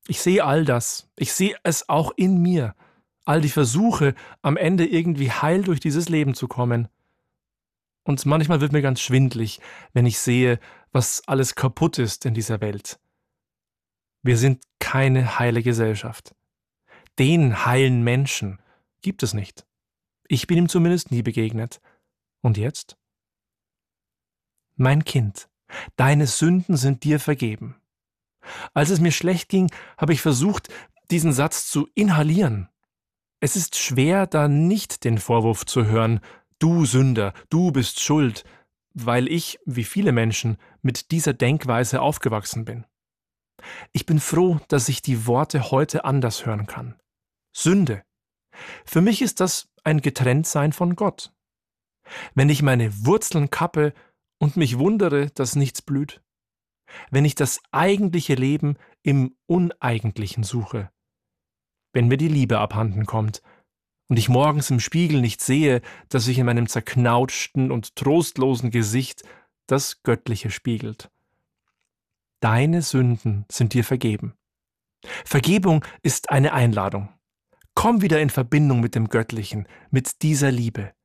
Ich sehe all das. Ich sehe es auch in mir. All die Versuche, am Ende irgendwie heil durch dieses Leben zu kommen. Und manchmal wird mir ganz schwindlig, wenn ich sehe, was alles kaputt ist in dieser Welt. Wir sind keine heile Gesellschaft. Den heilen Menschen gibt es nicht. Ich bin ihm zumindest nie begegnet. Und jetzt? Mein Kind, deine Sünden sind dir vergeben. Als es mir schlecht ging, habe ich versucht, diesen Satz zu inhalieren. Es ist schwer, da nicht den Vorwurf zu hören, du Sünder, du bist schuld, weil ich, wie viele Menschen, mit dieser Denkweise aufgewachsen bin. Ich bin froh, dass ich die Worte heute anders hören kann. Sünde. Für mich ist das ein Getrenntsein von Gott. Wenn ich meine Wurzeln kappe und mich wundere, dass nichts blüht. Wenn ich das eigentliche Leben im Uneigentlichen suche. Wenn mir die Liebe abhanden kommt und ich morgens im Spiegel nicht sehe, dass sich in meinem zerknautschten und trostlosen Gesicht das Göttliche spiegelt. Deine Sünden sind dir vergeben. Vergebung ist eine Einladung. Komm wieder in Verbindung mit dem Göttlichen, mit dieser Liebe.